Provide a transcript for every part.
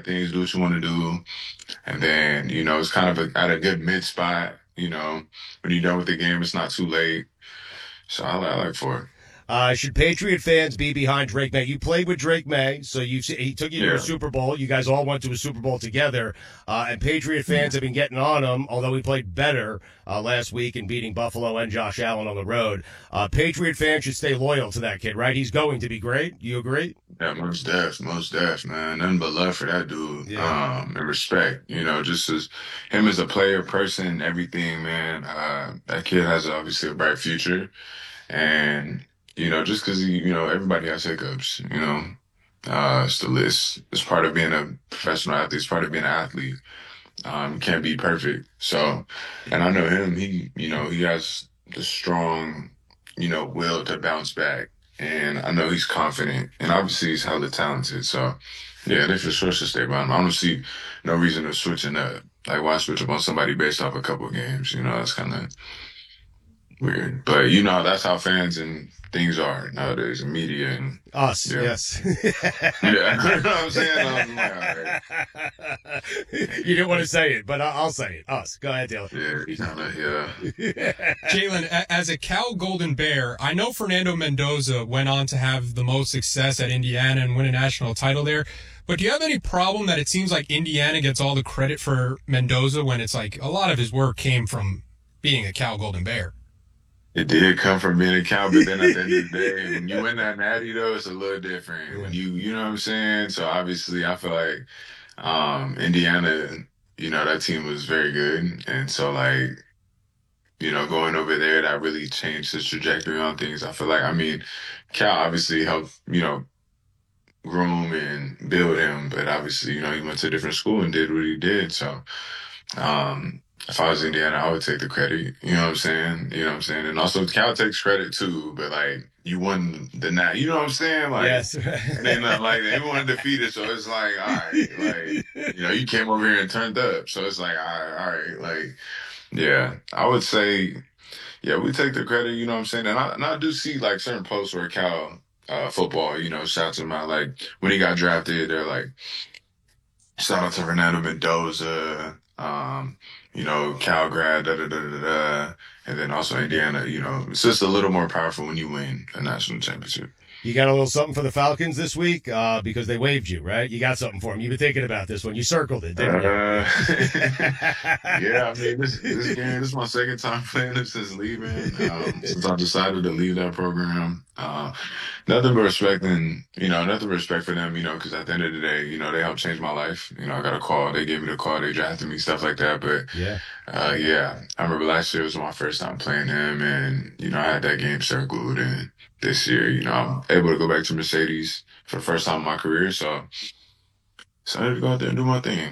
right things, do what you want to do. And then, it's kind of at a good mid spot, when you're done with the game, it's not too late. So I like Ford. Should Patriot fans be behind Drake May? You played with Drake May, so he took you to a Super Bowl. You guys all went to a Super Bowl together. And Patriot fans have been getting on him, although he played better last week in beating Buffalo and Josh Allen on the road. Patriot fans should stay loyal to that kid, right? He's going to be great. You agree? Yeah, most def, man. Nothing but love for that dude. And respect, just as him as a player, person, everything, man. That kid has obviously a bright future. And just because everybody has hiccups, it's the list. It's part of being a professional athlete. It's part of being an athlete. Can't be perfect. So, and I know him, he has the strong, will to bounce back. And I know he's confident. And obviously he's hella talented. So, yeah, they for sure should stay by him. I don't see no reason to switching up. Like, why switch up on somebody based off a couple of games? That's kind of weird. But, that's how fans and things are nowadays in media and us. Yes. Yeah. You know what I'm saying? I'm like, all right. You didn't want to say it, but I'll say it. Us. Go ahead, Taylor. Yeah. Jalen, as a Cal Golden Bear, I know Fernando Mendoza went on to have the most success at Indiana and win a national title there. But do you have any problem that it seems like Indiana gets all the credit for Mendoza when it's like a lot of his work came from being a Cal Golden Bear? It did come from being a Cal, but then at the end of the day, when you win that natty, though, it's a little different. When you know what I'm saying? So obviously, I feel like Indiana, that team was very good. And so, like, going over there, that really changed the trajectory on things. I feel like, Cal obviously helped, groom and build him, but obviously, he went to a different school and did what he did. So, if I was Indiana, I would take the credit. You know what I'm saying? And also Cal takes credit too, but like you won the night. You know what I'm saying? Like, yes. And then like everyone defeated, so it's like, all right, like you came over here and turned up, so it's like, all right, like, yeah, I would say, yeah, we take the credit. You know what I'm saying? And I do see like certain posts where Cal football, shouts him out, like when he got drafted, they're like, shout out to Fernando Mendoza. Cal grad, and then also Indiana, it's just a little more powerful when you win a national championship. You got a little something for the Falcons this week because they waived you, right? You got something for them. You've been thinking about this one. You circled it, didn't you? Yeah, this game, this is my second time playing it since leaving. Since I decided to leave that program. Nothing but respect for them, because at the end of the day, they helped change my life. I got a call. They gave me the call. They drafted me, stuff like that. But I remember last year was my first time playing him, and, I had that game circled. And this year, I'm able to go back to Mercedes for the first time in my career. So excited to go out there and do my thing.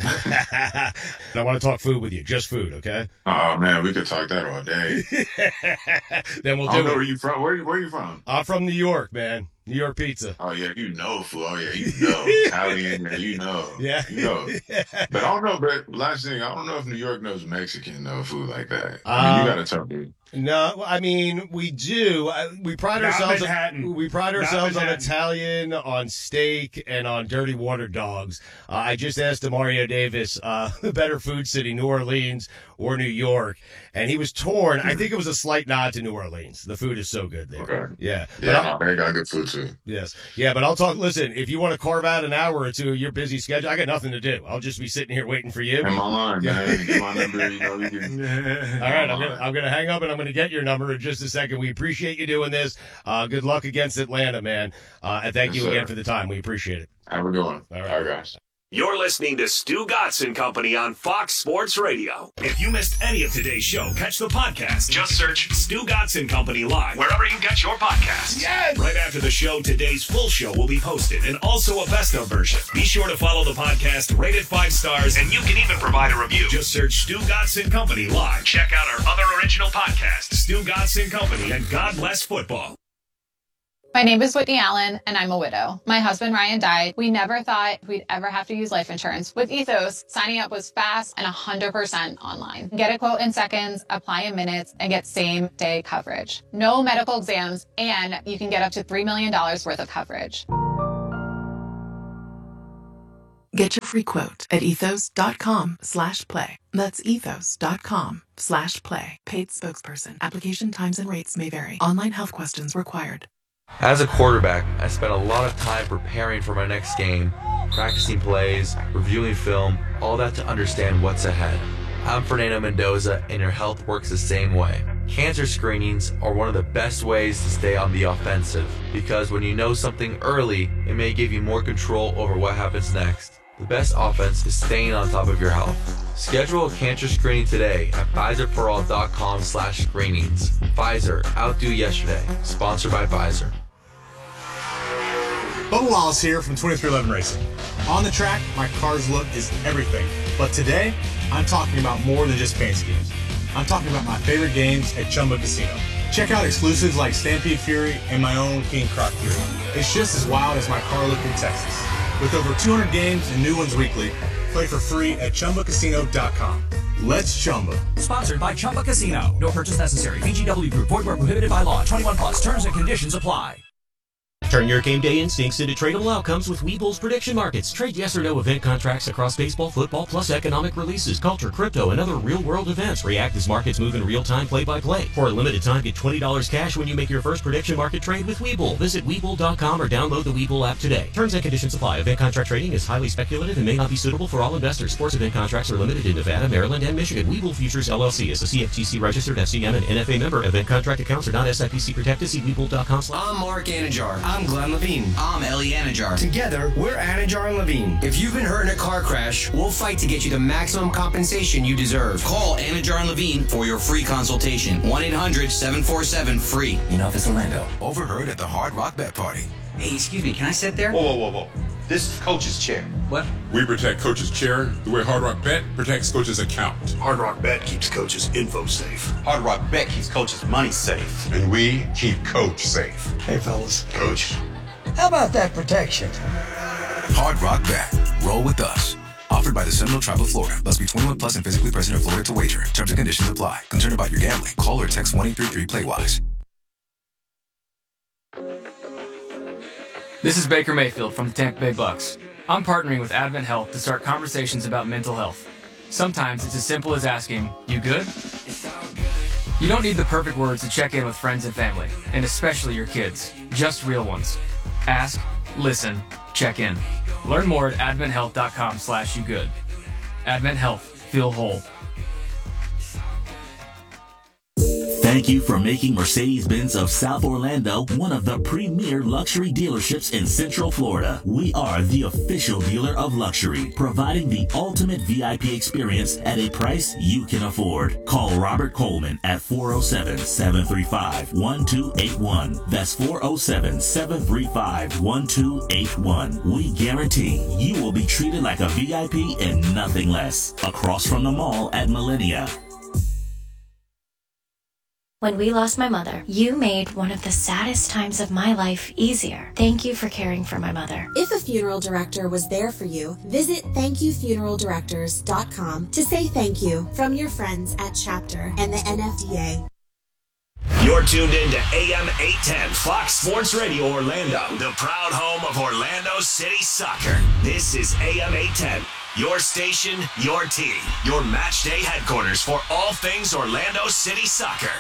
I want to talk food with you. Just food, okay? Oh, man, we could talk that all day. Then we'll do it. I don't know where you from. Where are you from? I'm from New York, man. New York pizza. Oh, yeah, food. Oh, yeah, Italian, Yeah. But I don't know, but last thing, I don't know if New York knows Mexican, food like that. You got to tell me. No, we do. We pride ourselves on Italian, on steak, and on dirty water dogs. I just asked Mario Davis, the better food city, New Orleans or New York, and he was torn. I think it was a slight nod to New Orleans. The food is so good there. Okay. Yeah. Yeah, they got good food too. Yes. Yeah, but I'll talk. Listen, if you want to carve out an hour or two of your busy schedule, I got nothing to do. I'll just be sitting here waiting for you. Come on, man. Get my number. All right, I'm gonna hang up and I'm gonna get your number in just a second. We appreciate you doing this. Good luck against Atlanta, man. And thank you again for the time. We appreciate it. Have a good one. All right, guys. You're listening to Stu Gotson Company on Fox Sports Radio. If you missed any of today's show, catch the podcast. Just search Stu Gotson Company Live wherever you get your podcasts. Yes! Right after the show, today's full show will be posted and also a best of version. Be sure to follow the podcast, rate it 5 stars, and you can even provide a review. Just search Stu Gotson Company Live. Check out our other original podcasts, Stu Gotson Company and God Bless Football. My name is Whitney Allen, and I'm a widow. My husband, Ryan, died. We never thought we'd ever have to use life insurance. With Ethos, signing up was fast and 100% online. Get a quote in seconds, apply in minutes, and get same-day coverage. No medical exams, and you can get up to $3 million worth of coverage. Get your free quote at ethos.com/play. That's ethos.com/play. Paid spokesperson. Application times and rates may vary. Online health questions required. As a quarterback, I spent a lot of time preparing for my next game, practicing plays, reviewing film, all that to understand what's ahead. I'm Fernando Mendoza, and your health works the same way. Cancer screenings are one of the best ways to stay on the offensive, because when you know something early, it may give you more control over what happens next. The best offense is staying on top of your health. Schedule a cancer screening today at Pfizerforall.com/screenings. Pfizer, outdo yesterday. Sponsored by Pfizer. Bubba Wallace here from 2311 Racing. On the track, my car's look is everything. But today, I'm talking about more than just paint schemes. I'm talking about my favorite games at Chumba Casino. Check out exclusives like Stampede Fury and my own King Croc Fury. It's just as wild as my car look in Texas. With over 200 games and new ones weekly, play for free at ChumbaCasino.com. Let's Chumba. Sponsored by Chumba Casino. No purchase necessary. VGW Group. Void where prohibited by law. 21 plus. Terms and conditions apply. Turn your game day instincts into tradable outcomes with Webull's prediction markets. Trade yes or no event contracts across baseball, football, plus economic releases, culture, crypto, and other real-world events. React as markets move in real time, play-by-play. For a limited time, get $20 cash when you make your first prediction market trade with Webull. Visit Webull.com or download the Webull app today. Terms and conditions apply. Event contract trading is highly speculative and may not be suitable for all investors. Sports event contracts are limited in Nevada, Maryland, and Michigan. Webull Futures LLC is a CFTC-registered FCM and NFA member. Event contract accounts are not SIPC protected. See Webull.com. I'm Mark Anajar. I'm Glenn Levine. I'm Ellie Anajar. Together, we're Anajar and Levine. If you've been hurt in a car crash, we'll fight to get you the maximum compensation you deserve. Call Anajar and Levine for your free consultation. 1-800-747-FREE. In Office Orlando. Overheard at the Hard Rock Bet Party. Hey, excuse me, can I sit there? Whoa. This is Coach's chair. What? We protect Coach's chair the way Hard Rock Bet protects Coach's account. Hard Rock Bet keeps Coach's info safe. Hard Rock Bet keeps Coach's money safe. And we keep Coach safe. Hey, fellas. Coach. How about that protection? Hard Rock Bet. Roll with us. Offered by the Seminole Tribe of Florida. Must be 21 plus and physically present in Florida to wager. Terms and conditions apply. Concerned about your gambling? Call or text 1-833-PLAY-WISE. This is Baker Mayfield from the Tampa Bay Bucks. I'm partnering with Advent Health to start conversations about mental health. Sometimes it's as simple as asking, "You good?" You don't need the perfect words to check in with friends and family, and especially your kids. Just real ones. Ask, listen, check in. Learn more at adventhealth.com/yougood. Advent Health. Feel whole. Thank you for making Mercedes-Benz of South Orlando one of the premier luxury dealerships in Central Florida. We are the official dealer of luxury, providing the ultimate VIP experience at a price you can afford. Call Robert Coleman at 407-735-1281. That's 407-735-1281. We guarantee you will be treated like a VIP and nothing less. Across from the mall at Millennia. When we lost my mother, you made one of the saddest times of my life easier. Thank you for caring for my mother. If a funeral director was there for you, visit thankyoufuneraldirectors.com to say thank you from your friends at Chapter and the NFDA. You're tuned in to AM 810 Fox Sports Radio Orlando, the proud home of Orlando City Soccer. This is AM 810. Your station, your team, your match day headquarters for all things Orlando City Soccer.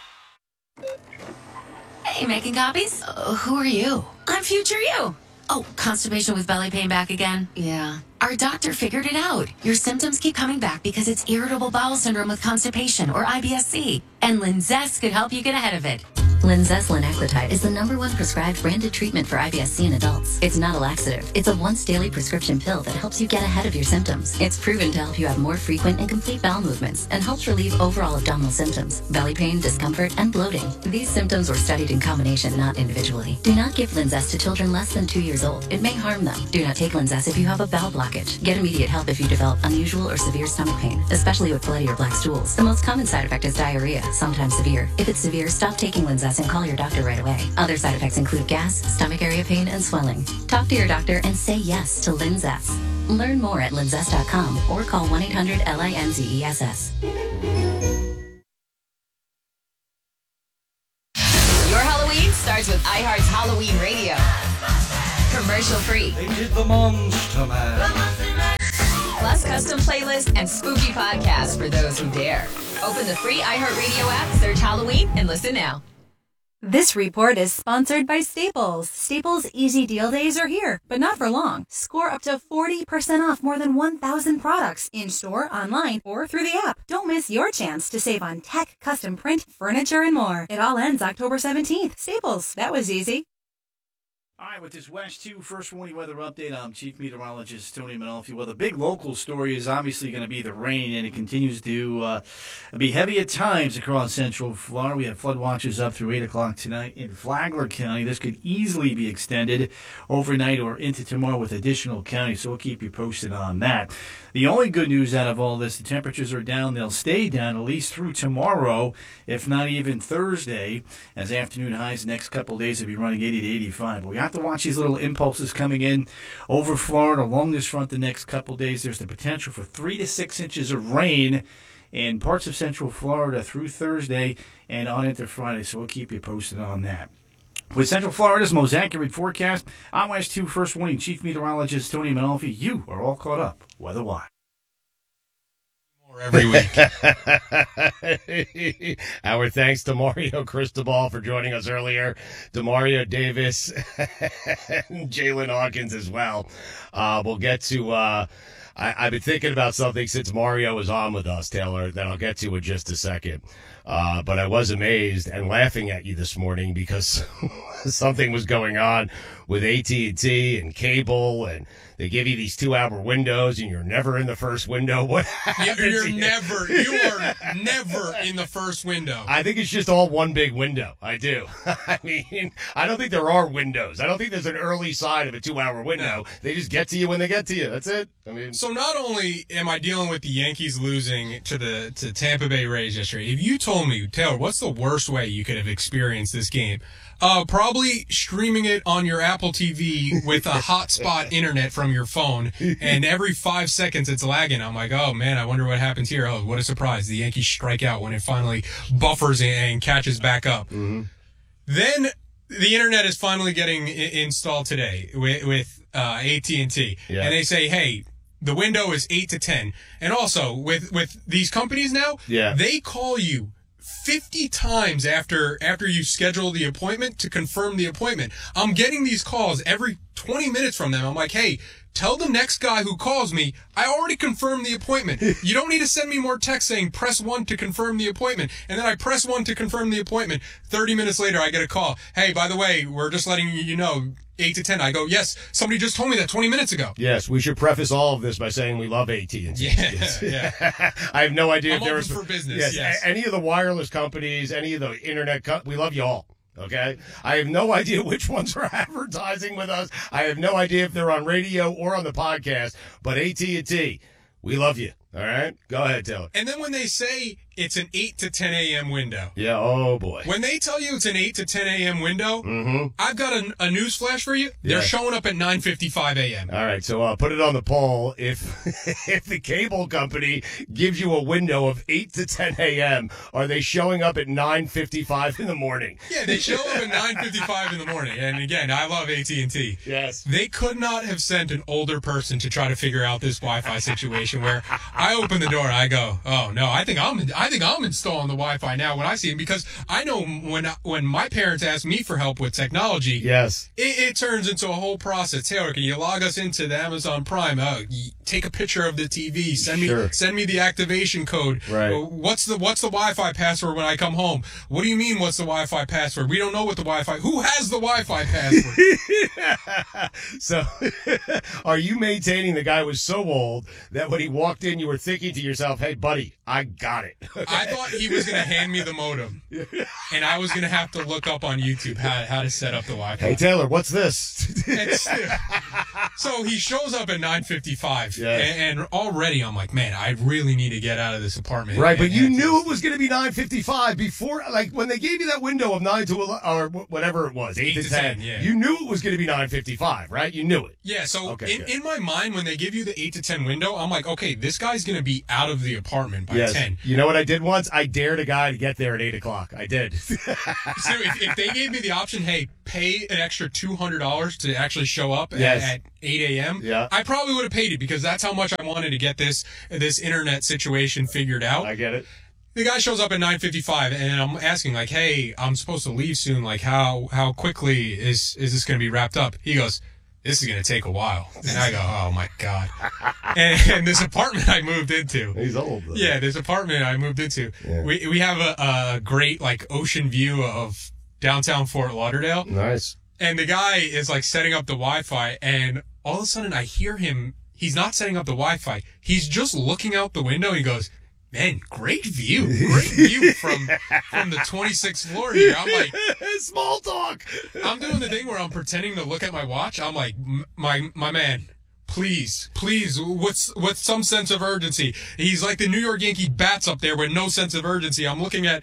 Hey, making copies? Who are you? I'm future you. Oh, constipation with belly pain back again? Yeah. Our doctor figured it out. Your symptoms keep coming back because it's irritable bowel syndrome with constipation, or IBS-C. And Linzess could help you get ahead of it. Linzess linaclotide is the #1 prescribed branded treatment for IBS-C in adults. It's not a laxative. It's a once-daily prescription pill that helps you get ahead of your symptoms. It's proven to help you have more frequent and complete bowel movements and helps relieve overall abdominal symptoms, belly pain, discomfort, and bloating. These symptoms were studied in combination, not individually. Do not give Linzess to children less than 2 years old. It may harm them. Do not take Linzess if you have a bowel blockage. Get immediate help if you develop unusual or severe stomach pain, especially with bloody or black stools. The most common side effect is diarrhea, sometimes severe. If it's severe, stop taking Linzess and call your doctor right away. Other side effects include gas, stomach area pain, and swelling. Talk to your doctor and say yes to Linzess. Learn more at linzess.com or call 1-800-LINZESS. Your Halloween starts with iHeart's Halloween Radio. Commercial free. They did the Monster Man. custom playlists, and spooky podcasts for those who dare. Open the free iHeartRadio app, search Halloween, and listen now. This report is sponsored by Staples. Staples Easy Deal Days are here, but not for long. Score up to 40% off more than 1,000 products in-store, online, or through the app. Don't miss your chance to save on tech, custom print, furniture, and more. It all ends October 17th. Staples. That was easy. All right, with this Watch 2 First Warning Weather Update, I'm Chief Meteorologist Tony Manolfi. Well, the big local story is obviously going to be the rain, and it continues to be heavy at times across central Florida. We have flood watches up through 8 o'clock tonight in Flagler County. This could easily be extended overnight or into tomorrow with additional counties, so we'll keep you posted on that. The only good news out of all this, the temperatures are down. They'll stay down at least through tomorrow, if not even Thursday, as afternoon highs the next couple of days will be running 80 to 85. But we have to watch these little impulses coming in over Florida along this front the next couple of days. There's the potential for 3 to 6 inches of rain in parts of central Florida through Thursday and on into Friday, so we'll keep you posted on that. With Central Florida's most accurate forecast, I'm Watch 2 First Warning Chief Meteorologist Tony Manolfi. You are all caught up weather-wise. Every week. Our thanks to Mario Cristobal for joining us earlier, to Mario Davis, and Jalen Hawkins as well. We'll get to, I've been thinking about something since Mario was on with us, Taylor, that I'll get to in just a second. But I was amazed and laughing at you this morning because something was going on with AT&T and cable, and they give you these 2-hour windows, and you're never in the first window. What happens? You are never in the first window. I think it's just all one big window. I do. I mean, I don't think there are windows. I don't think there's an early side of a 2-hour window. No. They just get to you when they get to you. That's it. I mean, so not only am I dealing with the Yankees losing to Tampa Bay Rays yesterday, if you told me, Taylor, what's the worst way you could have experienced this game? Probably streaming it on your Apple TV with a hotspot internet from your phone, and every 5 seconds it's lagging. I'm like, oh man, I wonder what happens here. Oh, what a surprise. The Yankees strike out when it finally buffers and catches back up. Mm-hmm. Then the internet is finally getting installed today with AT&T. Yeah. And they say, hey, the window is 8 to 10. And also, with these companies now, they call you 50 times after you schedule the appointment to confirm the appointment. I'm getting these calls every 20 minutes from them. I'm like, hey, tell the next guy who calls me, I already confirmed the appointment. You don't need to send me more text saying press 1 to confirm the appointment. And then I press 1 to confirm the appointment. 30 minutes later, I get a call. Hey, by the way, we're just letting you know, 8 to 10. I go, yes, somebody just told me that 20 minutes ago. Yes, we should preface all of this by saying we love AT&T. Yeah. I have no idea if there was for business. Yes. Any of the wireless companies, any of the internet we love you all. Okay? I have no idea which ones are advertising with us. I have no idea if they're on radio or on the podcast, but AT&T, we love you. All right? Go ahead, Taylor. And then when they say it's an 8 to 10 a.m. window. Yeah, oh boy. When they tell you it's an 8 to 10 a.m. window, I've got a news flash for you. They're showing up at 9:55 a.m. All right, so put it on the poll. If the cable company gives you a window of 8 to 10 a.m., are they showing up at 9:55 in the morning? Yeah, they show up at 9:55 in the morning. And again, I love AT&T. Yes. They could not have sent an older person to try to figure out this Wi-Fi situation where I open the door and I go, oh no, I think I'm installing the Wi-Fi now when I see it, because I know when my parents ask me for help with technology, yes, it turns into a whole process. Taylor, can you log us into the Amazon Prime? Take a picture of the TV. Send me the activation code. Right. What's the Wi-Fi password when I come home? What do you mean? What's the Wi-Fi password? We don't know what the Wi-Fi. Who has the Wi-Fi password? So, are you maintaining the guy was so old that when he walked in, you were thinking to yourself, "Hey, buddy, I got it." I thought he was going to hand me the modem, and I was going to have to look up on YouTube how to set up the Wi-Fi. Hey, Taylor, what's this? So he shows up at 9:55, and already I'm like, man, I really need to get out of this apartment. Right, but you knew it was going to be 9:55 before, like when they gave you that window of 9 to 11, or whatever it was, 8 to 10. Yeah. You knew it was going to be 9:55, right? You knew it. Yeah. So in my mind, when they give you the 8 to 10 window, I'm like, okay, this guy's guy's going to be out of the apartment by Yes. 10. You know what I did once? I dared a guy to get there at 8 o'clock. I did. So if they gave me the option, hey, pay an extra $200 to actually show up at 8 a.m., Yeah. I probably would have paid it because that's how much I wanted to get this internet situation figured out. I get it. The guy shows up at 9:55, and I'm asking, like, hey, I'm supposed to leave soon. Like, how quickly is this going to be wrapped up? He goes, this is going to take a while. And I go, oh, my God. And this apartment I moved into. He's old, though. Yeah, this apartment I moved into. Yeah. We have a great, like, ocean view of downtown Fort Lauderdale. Nice. And the guy is, like, setting up the Wi-Fi, and all of a sudden I hear him. He's not setting up the Wi-Fi. He's just looking out the window. He goes, man, great view from the 26th floor here. I'm like, small talk. I'm doing the thing where I'm pretending to look at my watch. I'm like, my man, please, with some sense of urgency. He's like the New York Yankee bats up there with no sense of urgency. I'm looking at,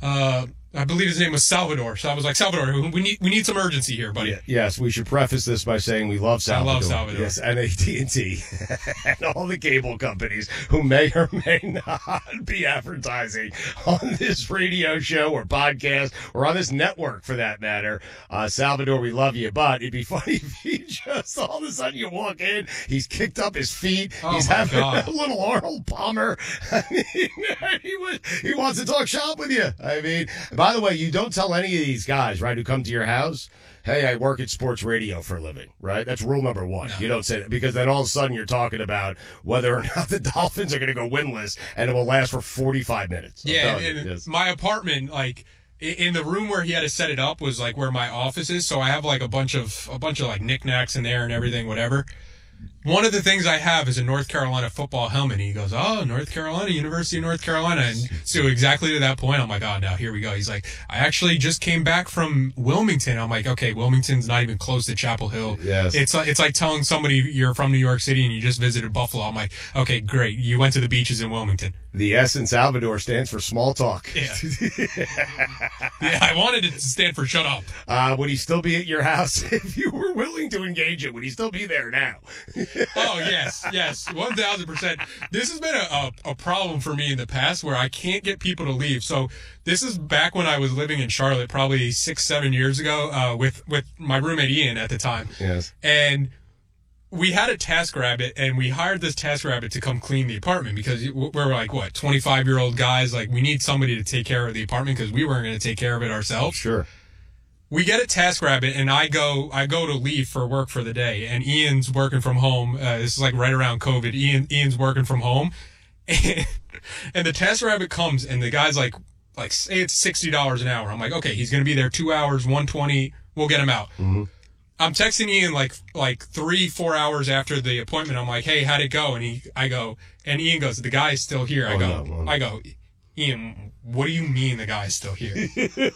I believe his name was Salvador. So I was like, Salvador, we need some urgency here, buddy. Yes, we should preface this by saying we love Salvador. I love Salvador. Yes, and AT&T and all the cable companies who may or may not be advertising on this radio show or podcast or on this network for that matter. Salvador, we love you, but it'd be funny if he just all of a sudden you walk in, he's kicked up his feet, he's having a little Arnold Palmer. I mean, he wants to talk shop with you. I mean, by the way, you don't tell any of these guys, right, who come to your house, hey, I work at sports radio for a living, right? That's rule number one. No. You don't say that because then all of a sudden you're talking about whether or not the Dolphins are going to go winless and it will last for 45 minutes. Yeah, and my apartment, like, in the room where he had to set it up was like where my office is, so I have like a bunch of like knickknacks in there and everything, whatever. One of the things I have is a North Carolina football helmet. He goes, oh, North Carolina, University of North Carolina. And so exactly to that point, I'm like, oh, now here we go. He's like, I actually just came back from Wilmington. I'm like, okay, Wilmington's not even close to Chapel Hill. Yes. It's like telling somebody you're from New York City and you just visited Buffalo. I'm like, okay, great. You went to the beaches in Wilmington. The S in Salvador stands for small talk. Yeah. Yeah, I wanted it to stand for shut up. Would he still be at your house if you were willing to engage it? Would he still be there now? Oh, yes, 1,000%. This has been a problem for me in the past where I can't get people to leave. So this is back when I was living in Charlotte, probably 6-7 years ago, with my roommate Ian at the time. Yes. And we had a TaskRabbit, and we hired this TaskRabbit to come clean the apartment because we're like, 25-year-old guys? Like, we need somebody to take care of the apartment because we weren't going to take care of it ourselves. Sure. We get a TaskRabbit, and I go to leave for work for the day, and Ian's working from home. This is like right around COVID. Ian's working from home, and the TaskRabbit comes, and the guy's like say it's $60 an hour. I'm like, okay, he's going to be there 2 hours, $120. We'll get him out. Mm-hmm. I'm texting Ian like 3-4 hours after the appointment. I'm like, hey, how'd it go? And Ian goes, the guy's still here. I go, Ian, what do you mean the guy's still here?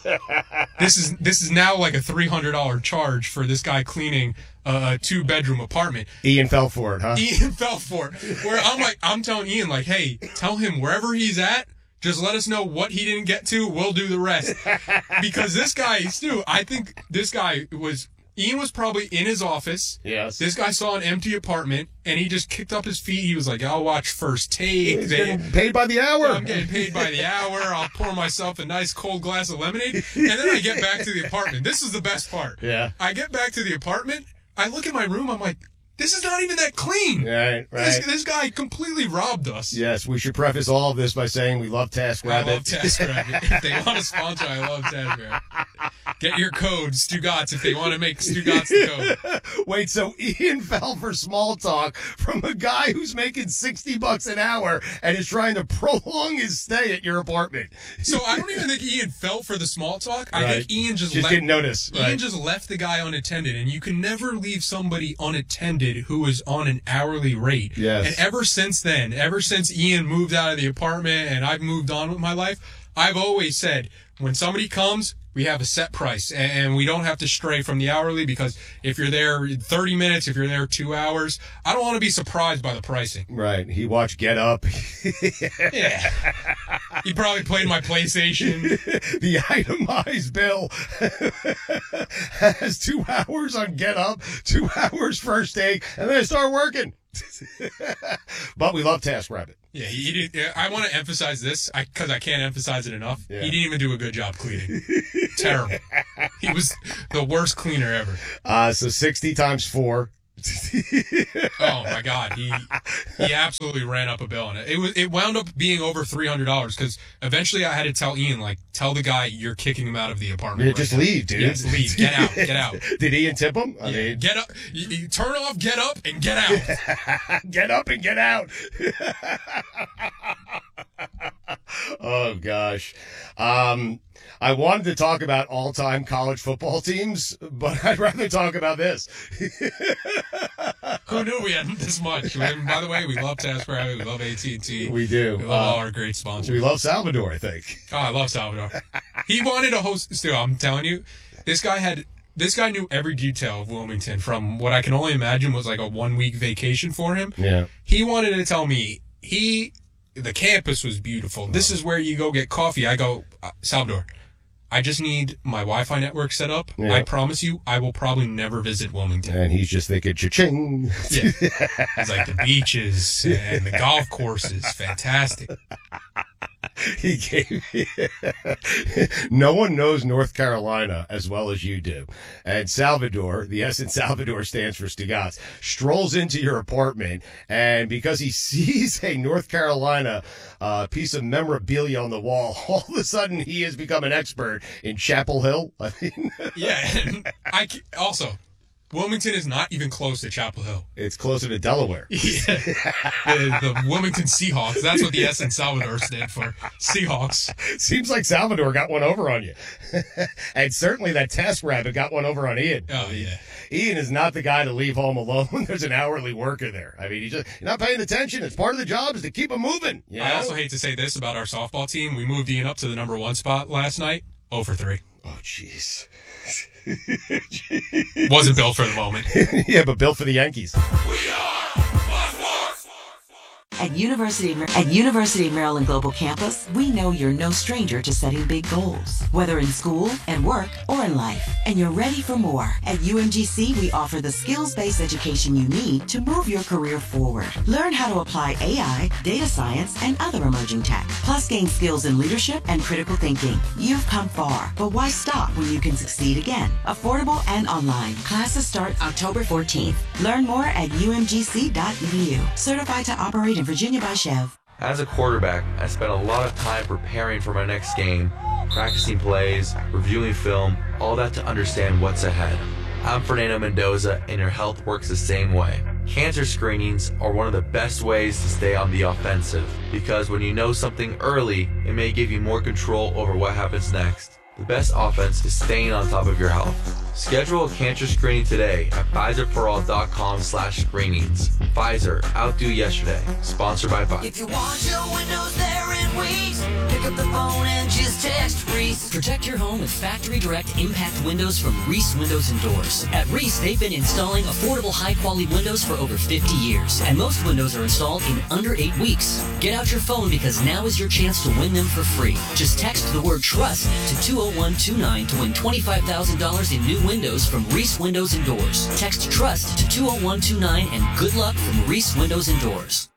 This is now like a $300 charge for this guy cleaning a 2-bedroom apartment. Ian fell for it, huh? Ian fell for it. Where I'm telling Ian, like, hey, tell him wherever he's at, just let us know what he didn't get to. We'll do the rest. Because this guy, Stu, I think this guy Ian was probably in his office. Yes. This guy saw an empty apartment, and he just kicked up his feet. He was like, I'll watch First Take. He's getting paid by the hour. I'm getting paid by the hour. I'll pour myself a nice cold glass of lemonade. And then I get back to the apartment. This is the best part. Yeah. I get back to the apartment. I look in my room. I'm like, this is not even that clean. Right. This guy completely robbed us. Yes, we should preface all of this by saying we love TaskRabbit. I love TaskRabbit. If they want to sponsor, I love TaskRabbit. Get your code, Stugatz, if they want to make Stugatz the code. Wait, so Ian fell for small talk from a guy who's making $60 an hour and is trying to prolong his stay at your apartment. So I don't even think Ian fell for the small talk. I think Ian just didn't notice. Ian just left the guy unattended, and you can never leave somebody unattended who is on an hourly rate. Yes. And ever since then, ever since Ian moved out of the apartment and I've moved on with my life, I've always said, when somebody comes, we have a set price, and we don't have to stray from the hourly, because if you're there 30 minutes, if you're there 2 hours, I don't want to be surprised by the pricing. Right. He watched Get Up. Yeah. He probably played my PlayStation. The itemized bill has 2 hours on Get Up, 2 hours first take, and then I start working. But we love TaskRabbit. Yeah, he did. I want to emphasize this because I can't emphasize it enough. Yeah. He didn't even do a good job cleaning. Terrible. He was the worst cleaner ever. So 60 times 4. Oh my God, he absolutely ran up a bill on it. It wound up being over $300 because eventually I had to tell Ian, tell the guy you're kicking him out of the apartment. Yeah, just leave, dude. Yeah, just leave. Get out. Did Ian tip him? I mean, get up. You turn off. Get up and get out. Get up and get out. Oh gosh. I wanted to talk about all-time college football teams, but I'd rather talk about this. Who knew we had this much? And by the way, we love TaskRabbit. We love AT&T. We do. We love all our great sponsors. We love Salvador, I think. Oh, I love Salvador. He wanted to host. Still, I'm telling you, this guy knew every detail of Wilmington from what I can only imagine was like a 1-week vacation for him. Yeah. He wanted to tell me the campus was beautiful. This is where you go get coffee. I go, Salvador, I just need my Wi-Fi network set up. Yeah. I promise you, I will probably never visit Wilmington. And he's just thinking, cha-ching. Yeah. It's like the beaches and the golf courses. Fantastic. He gave me. No one knows North Carolina as well as you do. And Salvador, the S in Salvador stands for Stugotz, strolls into your apartment, and because he sees a North Carolina piece of memorabilia on the wall, all of a sudden he has become an expert in Chapel Hill. I mean, yeah. And also, Wilmington is not even close to Chapel Hill. It's closer to Delaware. Yeah. The Wilmington Seahawks. That's what the S in Salvador stand for. Seahawks. Seems like Salvador got one over on you. And certainly that TaskRabbit got one over on Ian. Oh, yeah. Ian is not the guy to leave home alone when there's an hourly worker there. I mean, you're not paying attention. It's part of the job is to keep them moving. You know? I also hate to say this about our softball team. We moved Ian up to the number 1 spot last night. 0 for 3. Oh, jeez. Wasn't built for the moment. Yeah, but built for the Yankees. At University of Maryland Global Campus, we know you're no stranger to setting big goals, whether in school, at work, or in life, and you're ready for more. At UMGC, we offer the skills-based education you need to move your career forward. Learn how to apply AI, data science, and other emerging tech, plus gain skills in leadership and critical thinking. You've come far, but why stop when you can succeed again? Affordable and online. Classes start October 14th. Learn more at umgc.edu. Certified to operate in Virginia by Chev. As a quarterback, I spent a lot of time preparing for my next game, practicing plays, reviewing film, all that to understand what's ahead. I'm Fernando Mendoza, and your health works the same way. Cancer screenings are one of the best ways to stay on the offensive, because when you know something early, it may give you more control over what happens next. The best offense is staying on top of your health. Schedule a cancer screening today at Pfizerforall.com/screenings. Pfizer, outdo yesterday. Sponsored by Pfizer. If you want your windows there in weeks, pick up the phone and just text Reese. Protect your home with Factory Direct Impact Windows from Reese Windows and Doors. At Reese, they've been installing affordable, high-quality windows for over 50 years, and most windows are installed in under 8 weeks. Get out your phone because now is your chance to win them for free. Just text the word TRUST to 20129 to win $25,000 in new windows from Reese Windows and Doors. Text TRUST to 20129 and good luck from Reese Windows and Doors.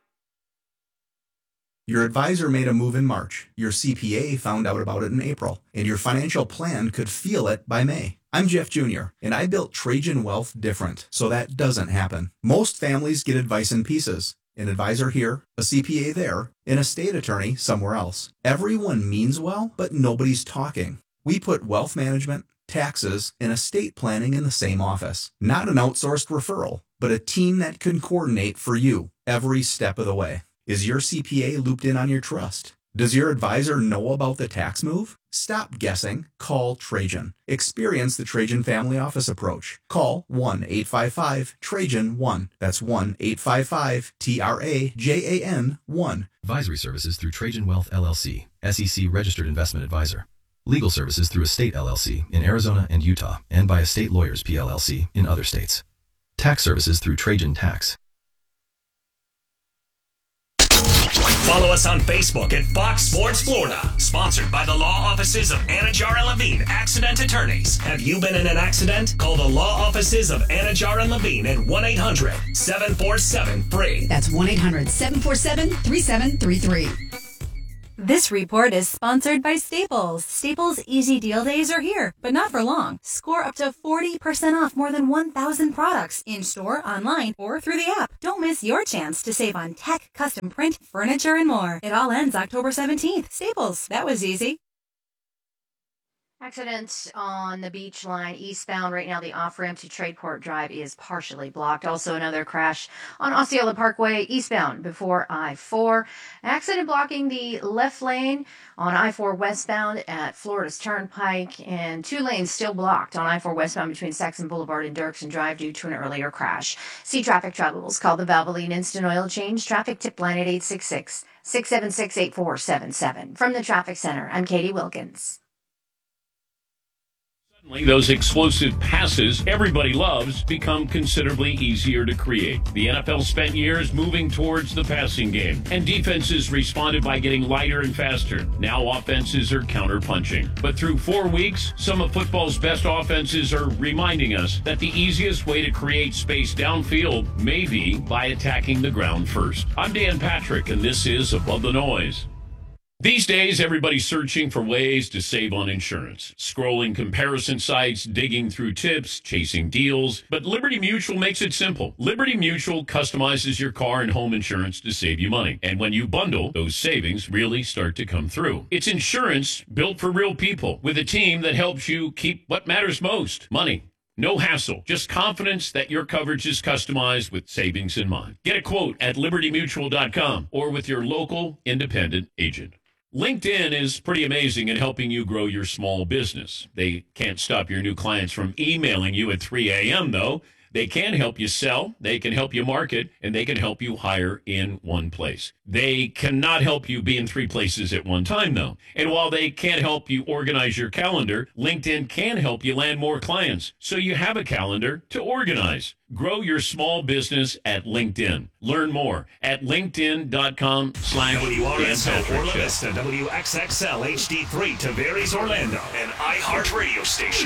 Your advisor made a move in March. Your CPA found out about it in April. And your financial plan could feel it by May. I'm Jeff Jr., and I built Trajan Wealth different, so that doesn't happen. Most families get advice in pieces. An advisor here, a CPA there, an estate attorney somewhere else. Everyone means well, but nobody's talking. We put wealth management, taxes, and estate planning in the same office. Not an outsourced referral, but a team that can coordinate for you every step of the way. Is your CPA looped in on your trust? Does your advisor know about the tax move? Stop guessing. Call Trajan. Experience the Trajan Family Office approach. Call 1-855-TRAJAN-1. That's 1-855-TRAJAN-1. Advisory services through Trajan Wealth LLC, SEC registered investment advisor. Legal services through Estate LLC in Arizona and Utah, and by Estate Lawyers PLLC in other states. Tax services through Trajan Tax. Follow us on Facebook at Fox Sports Florida. Sponsored by the law offices of Anajar and Levine, accident attorneys. Have you been in an accident? Call the law offices of Anajar and Levine at 1-800-747-FREE. That's 1-800-747-3733. This report is sponsored by Staples. Staples Easy Deal Days are here, but not for long. Score up to 40% off more than 1,000 products in-store, online, or through the app. Don't miss your chance to save on tech, custom print, furniture, and more. It all ends October 17th. Staples. That was easy. Accident on the beach line eastbound. Right now, the off-ramp to Tradeport Drive is partially blocked. Also, another crash on Osceola Parkway eastbound before I-4. Accident blocking the left lane on I-4 westbound at Florida's Turnpike, and 2 lanes still blocked on I-4 westbound between Saxon Boulevard and Dirksen Drive due to an earlier crash. See traffic troubles. Call the Valvoline Instant Oil Change traffic tip line at 866-676-8477. From the Traffic Center, I'm Katie Wilkins. Those explosive passes everybody loves become considerably easier to create. The NFL spent years moving towards the passing game, and defenses responded by getting lighter and faster. Now offenses are counter-punching. But through 4 weeks, some of football's best offenses are reminding us that the easiest way to create space downfield may be by attacking the ground first. I'm Dan Patrick, and this is Above the Noise. These days, everybody's searching for ways to save on insurance. Scrolling comparison sites, digging through tips, chasing deals. But Liberty Mutual makes it simple. Liberty Mutual customizes your car and home insurance to save you money. And when you bundle, those savings really start to come through. It's insurance built for real people with a team that helps you keep what matters most, money. No hassle, just confidence that your coverage is customized with savings in mind. Get a quote at libertymutual.com or with your local independent agent. LinkedIn is pretty amazing in helping you grow your small business. They can't stop your new clients from emailing you at 3 a.m., though. They can help you sell, they can help you market, and they can help you hire in one place. They cannot help you be in 3 places at one time, though. And while they can't help you organize your calendar, LinkedIn can help you land more clients, so you have a calendar to organize. Grow your small business at LinkedIn. Learn more at linkedin.com/Dan Orla Vista, WXXL HD3 Tavares Orlando, an iHeart radio station.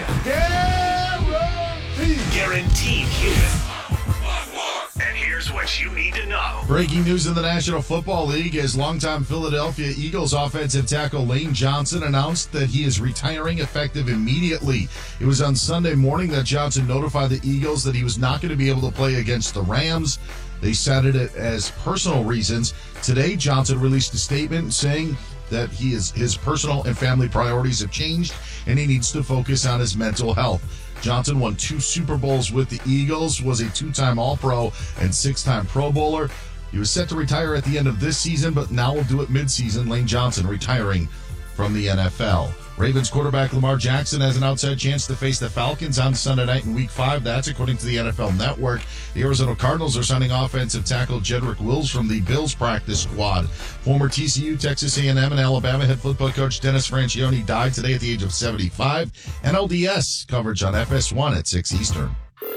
Guaranteed human. And here's what you need to know. Breaking news in the National Football League as longtime Philadelphia Eagles offensive tackle Lane Johnson announced that he is retiring effective immediately. It was on Sunday morning that Johnson notified the Eagles that he was not going to be able to play against the Rams. They cited it as personal reasons. Today, Johnson released a statement saying that his personal and family priorities have changed and he needs to focus on his mental health. Johnson won 2 Super Bowls with the Eagles, was a 2-time All-Pro and 6-time Pro Bowler. He was set to retire at the end of this season, but now will do it mid-season. Lane Johnson retiring from the NFL. Ravens quarterback Lamar Jackson has an outside chance to face the Falcons on Sunday night in Week 5. That's according to the NFL Network. The Arizona Cardinals are signing offensive tackle Jedrick Wills from the Bills practice squad. Former TCU, Texas A&M, and Alabama head football coach Dennis Franchione died today at the age of 75. NLDS coverage on FS1 at 6 Eastern.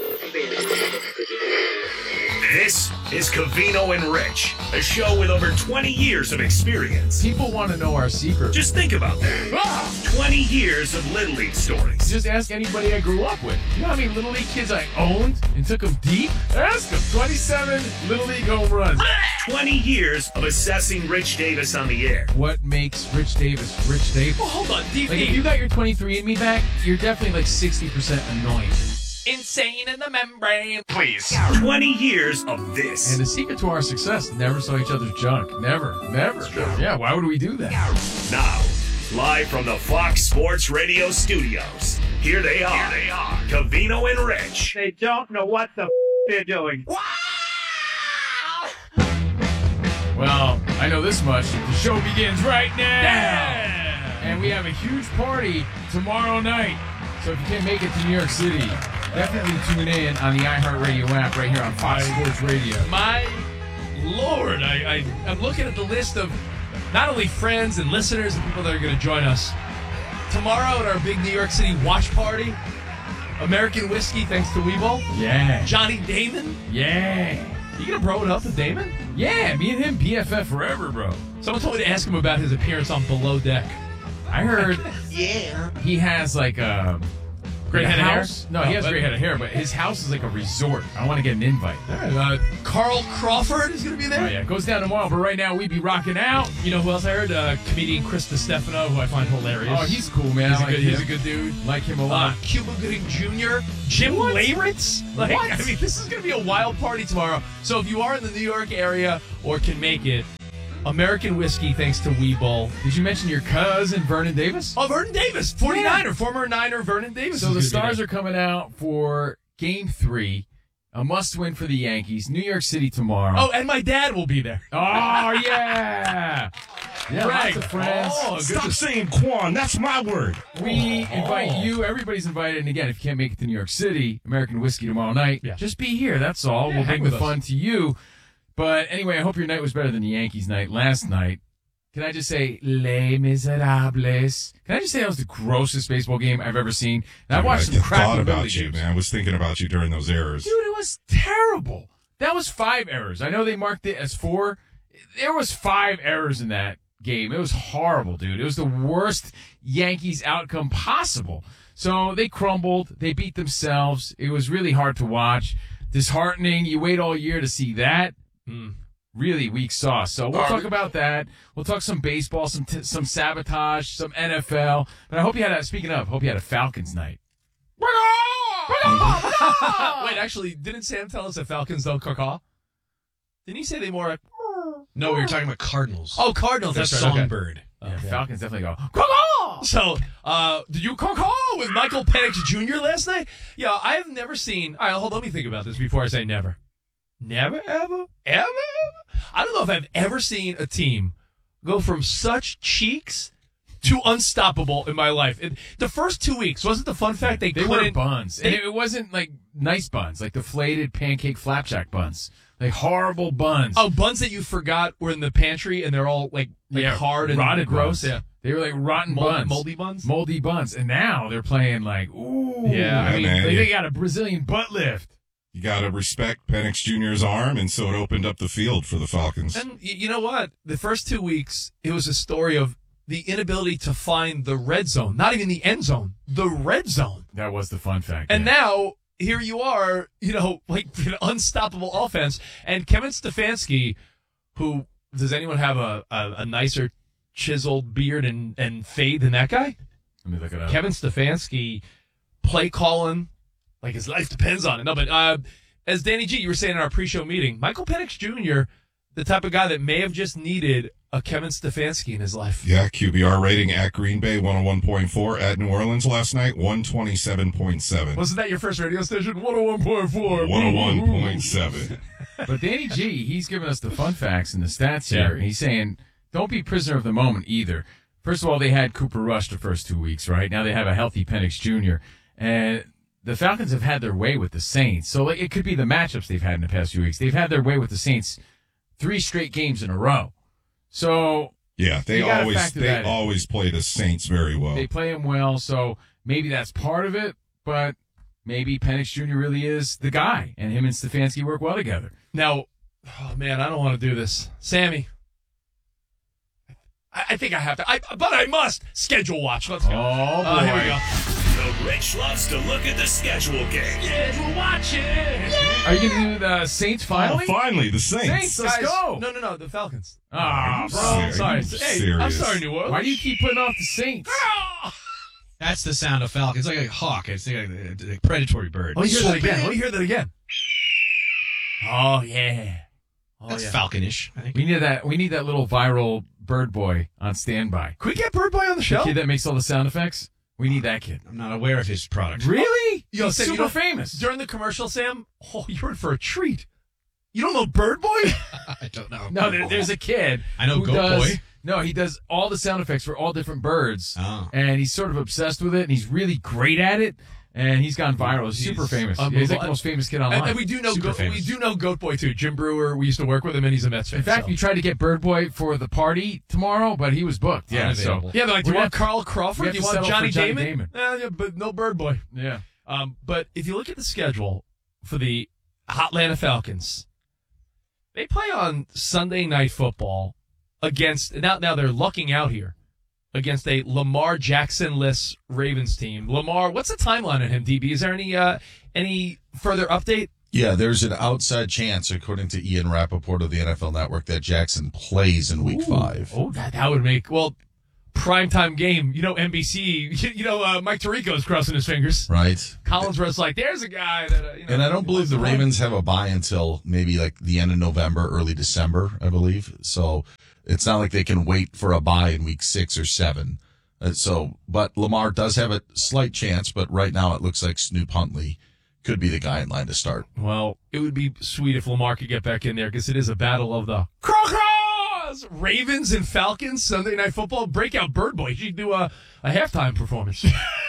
This is Covino and Rich, a show with over 20 years of experience. People want to know our secret. Just think about that. 20 years of Little League stories. Just ask anybody I grew up with. You know how many Little League kids I owned and took them deep? Ask them. 27 Little League home runs. 20 years of assessing Rich Davis on the air. What makes Rich Davis Rich Davis? Oh, hold on, DP. Like, if you got your 23andMe back, you're definitely like 60% annoying. Insane in the membrane. Please. 20 years of this. And the secret to our success, never saw each other's junk. Never. Yeah, why would we do that? Now, live from the Fox Sports Radio studios, here they are. Covino and Rich. They don't know what the they're doing. Well, I know this much. The show begins right now. And we have a huge party tomorrow night. So if you can't make it to New York City, definitely tune in on the iHeartRadio app right here on Fox Sports Radio. My Lord, I'm looking at the list of not only friends and listeners and people that are going to join us tomorrow at our big New York City watch party. American Whiskey, thanks to Weeble. Yeah. Johnny Damon. Yeah. You gonna bro it up with Damon? Yeah, me and him BFF forever, bro. Someone told me to ask him about his appearance on Below Deck. I heard he has like Great head of hair? No, he has great head of hair, but his house is like a resort. I want to get an invite. All right, Carl Crawford is going to be there? Oh, yeah, it goes down tomorrow, but right now we be rocking out. You know who else I heard? Comedian Chris DiStefano, who I find hilarious. Oh, he's cool, man. He's a good dude. Like him a lot. Cuba Gooding Jr., Jim Leyritz. Like, What? I mean, this is going to be a wild party tomorrow. So if you are in the New York area or can make it, American whiskey, thanks to Webull. Did you mention your cousin, Vernon Davis? Oh, Vernon Davis, 49er, former Niner Vernon Davis. So the Stars are coming out for Game 3, a must-win for the Yankees. New York City tomorrow. Oh, and my dad will be there. Oh, yeah. Yeah, lots of friends. Oh, Stop saying Quan. That's my word. We invite you. Everybody's invited. And again, if you can't make it to New York City, American Whiskey tomorrow night, just be here. That's all. Yeah, we'll hang bring with the us. fun to you. But anyway, I hope your night was better than the Yankees' night last night. Can I just say, Les Miserables? Can I just say that was the grossest baseball game I've ever seen? And I've watched some I crappy thought Little about League you, games. man. I was thinking about you during those errors. Dude, it was terrible. That was 5 errors. I know they marked it as 4. There was 5 errors in that game. It was horrible, dude. It was the worst Yankees outcome possible. So they crumbled. They beat themselves. It was really hard to watch. Disheartening. You wait all year to see that. Really weak sauce. So we'll talk about that. We'll talk some baseball, some sabotage, some NFL. But I hope you had a Falcons night. Wait, actually, didn't Sam tell us that Falcons don't caw? Didn't he say they more like... No, we were talking about Cardinals. Oh, Cardinals. Their That's right. songbird. Yeah, Falcons definitely go, caw! So, did you caw with Michael Penix Jr. last night? Yeah, I have never seen... All right, hold on, let me think about this before I say never. Never, ever? I don't know if I've ever seen a team go from such cheeks to unstoppable in my life. The first 2 weeks, wasn't the fun fact they were couldn't... buns. And it wasn't like nice buns, like deflated pancake flapjack buns. Like horrible buns. Oh, buns that you forgot were in the pantry and they're all like hard and rotted gross. buns. Yeah. They were like rotten buns. Moldy buns? Moldy buns. And now they're playing like, ooh. Yeah, I mean, man, they got a Brazilian butt lift. You got to respect Penix Jr.'s arm, and so it opened up the field for the Falcons. And you know what? The first 2 weeks, it was a story of the inability to find the red zone. Not even the end zone. The red zone. That was the fun fact. And yeah. now, here you are, like an unstoppable offense. And Kevin Stefanski, who, does anyone have a nicer chiseled beard and fade than that guy? Let me look it up. Kevin Stefanski, play calling, like his life depends on it. No, but as Danny G, you were saying in our pre-show meeting, Michael Penix Jr., the type of guy that may have just needed a Kevin Stefanski in his life. Yeah, QBR rating at Green Bay, 101.4. At New Orleans last night, 127.7. Wasn't that your first radio station? 101.4. 101.7. But Danny G, he's giving us the fun facts and the stats here. Yeah. He's saying, don't be prisoner of the moment either. First of all, they had Cooper Rush the first 2 weeks, right? Now they have a healthy Penix Jr. And the Falcons have had their way with the Saints. So it could be the matchups they've had in the past few weeks. They've had their way with the Saints 3 straight games in a row. So yeah, they always play the Saints very well. They play them well, so maybe that's part of it, but maybe Penix Jr. really is the guy, and him and Stefanski work well together. Now, oh man, I don't want to do this. Sammy, I think I have to, but I must schedule watch. Let's go. Oh, boy. Here we go. The Rich loves to look at the schedule game. Schedule watching. Are you going to do the Saints finally? Oh, finally, the Saints. Let's Guys, go. No, the Falcons. Ah, bro. Sorry. Hey, I'm serious? sorry, New Orleans. Why do you keep putting off the Saints? That's the sound of Falcon. It's like a hawk. It's like a predatory bird. Let me hear that again. Let me hear that again. Oh, yeah. That's falconish, I think. We need that little viral bird boy on standby. Can we get Bird Boy on the The show? kid that makes all the sound effects? We need that kid. I'm not aware of his product. Really? Yo, He's Sam, super famous. During the commercial, Sam, you're in for a treat. You don't know Bird Boy? I don't know. No, there's a kid. I know who Goat does, Boy. No, he does all the sound effects for all different birds. Oh. And he's sort of obsessed with it, and he's really great at it. And he's gone viral. He's super famous. Yeah, he's like the most famous kid online. And we do know Super famous. we do know Goat Boy too. Jim Brewer, we used to work with him, and he's a Mets fan. In fact, so. we tried to get Bird Boy for the party tomorrow, but he was booked. Yeah, so Unavailable. Yeah, they're like, do We you want have- Carl we Crawford? have Do you to want settle Johnny for Johnny Damon? Damon. Yeah, but no Bird Boy. yeah. But if you look at the schedule for the Atlanta Falcons, They play on Sunday Night Football against now they're lucking out here against a Lamar Jackson-less Ravens team. Lamar, what's the timeline on him, DB? Is there any further update? Yeah, there's an outside chance, according to Ian Rappaport of the NFL Network, that Jackson plays in Week 5. Oh, that would make, primetime game. NBC, Mike Tirico's crossing his fingers. Right. Collinsworth's like, there's a guy that, and I don't believe the Ravens have a bye until maybe like the end of November, early December, I believe. So it's not like they can wait for a bye in Week 6 or 7. But Lamar does have a slight chance, but right now it looks like Snoop Huntley could be the guy in line to start. Well, it would be sweet if Lamar could get back in there because it is a battle of the Crocs! Ravens and Falcons, Sunday Night Football. Breakout Bird Boy. He should do a halftime performance.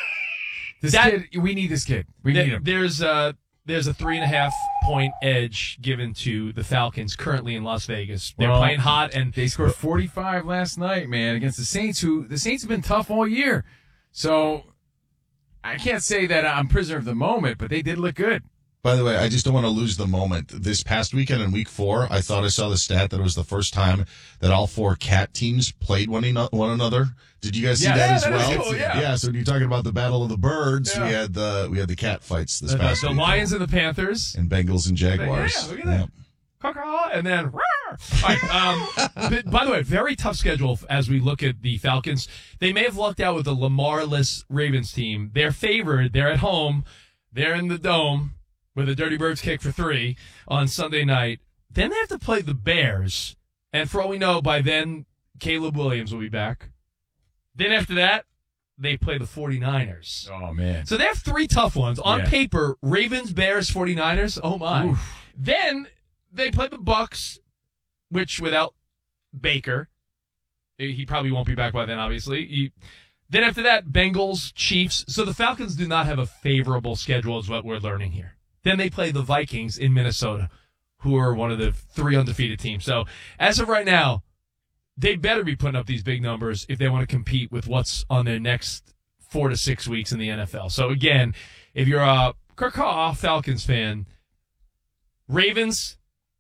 We need this kid. We need him. There's a 3.5 point edge given to the Falcons currently in Las Vegas. They're playing hot, and they scored 45 last night, man, against the Saints, who the Saints have been tough all year. So I can't say that I'm prisoner of the moment, but they did look good. By the way, I just don't want to lose the moment. This past weekend in Week 4, I thought I saw the stat that it was the first time that all 4 cat teams played one another. Did you guys see that as well? Cool, yeah. So when you're talking about the Battle of the Birds, we had the cat fights this past week. The Lions and the Panthers. And Bengals and Jaguars. Yeah, look at that. And then, all right, by the way, very tough schedule as we look at the Falcons. They may have lucked out with the Lamar-less Ravens team. They're favored. They're at home. They're in the Dome with a Dirty Birds kick for 3 on Sunday night. Then they have to play the Bears. And for all we know, by then, Caleb Williams will be back. Then after that, they play the 49ers. Oh, man. So they have 3 tough ones. On paper, Ravens, Bears, 49ers. Oh, my. Oof. Then they play the Bucs, which without Baker, he probably won't be back by then, obviously. Then after that, Bengals, Chiefs. So the Falcons do not have a favorable schedule is what we're learning here. Then they play the Vikings in Minnesota, who are one of the 3 undefeated teams. So as of right now, they better be putting up these big numbers if they want to compete with what's on their next 4 to 6 weeks in the NFL. So again, if you're a Falcons fan, Ravens,